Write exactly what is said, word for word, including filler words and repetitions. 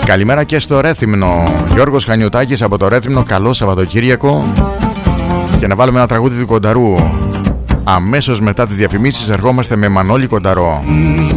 Καλημέρα και στο Ρέθυμνο. Γιώργος Χανιωτάκης από το Ρέθυμνο. Καλό Σαββατοκύριακο. Και να βάλουμε ένα τραγούδι του Κονταρού. Αμέσως μετά τις διαφημίσεις ερχόμαστε με Μανώλη Κονταρό.